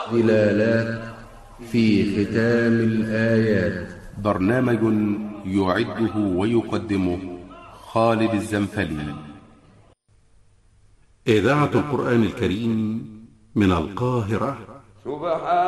ضلالات في ختام الآيات. برنامج يعده ويقدمه خالد الزنفلي. إذاعة القرآن الكريم من القاهرة. سبحان